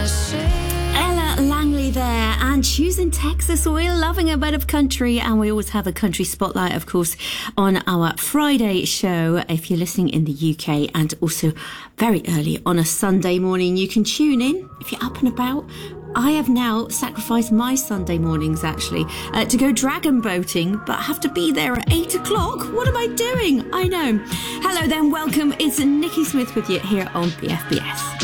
Ella Langley there, and choosing Texas. We're loving a bit of country, and we always have a country spotlight, of course, on our Friday show. If you're listening in the UK, and also very early on a Sunday morning, you can tune in if you're up and about. I have now sacrificed my Sunday mornings, actually, to go dragon boating, but I have to be there at 8 o'clock. What am I doing? I know. Hello then, welcome. It's Nikki Smith with you here on BFBS.